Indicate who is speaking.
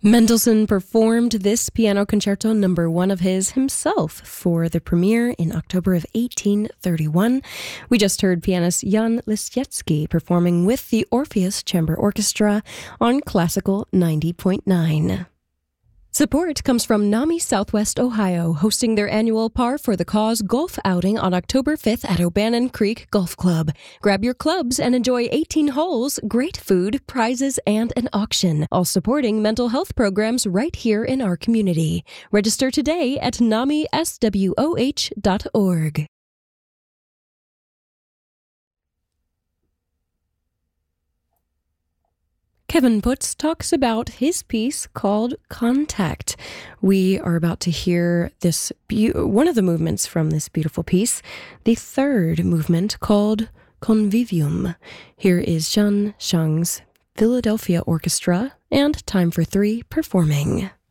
Speaker 1: Mendelssohn performed this piano concerto number 1 of his himself for the premiere in October of 1831. We just heard pianist Jan Liszewski performing with the Orpheus Chamber Orchestra on Classical 90.9. Support comes from NAMI Southwest Ohio, hosting their annual Par for the Cause golf outing on October 5th at O'Bannon Creek Golf Club. Grab your clubs and enjoy 18 holes, great food, prizes, and an auction, all supporting mental health programs right here in our community. Register today at namiswoh.org. Kevin Putz talks about his piece called Contact. We are about to hear this one of the movements from this beautiful piece, the third movement called Convivium. Here is John Shang's Philadelphia Orchestra and Time for Three performing.